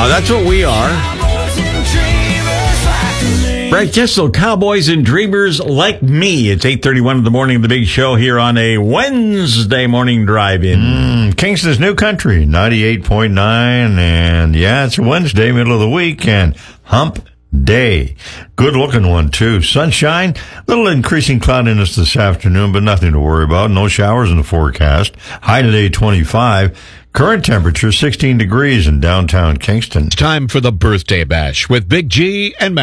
That's what we are. Brett Kissel, Cowboys and Dreamers like me. It's 8:31 in the morning, the big show here on a Wednesday morning drive-in. Kingston's New Country, 98.9. And yeah, it's a Wednesday, middle of the week, and hump day. Good looking one, too. Sunshine, little increasing cloudiness this afternoon, but nothing to worry about. No showers in the forecast. High today, 25. Current temperature, 16 degrees in downtown Kingston. It's time for the Birthday Bash with Big G and Matt.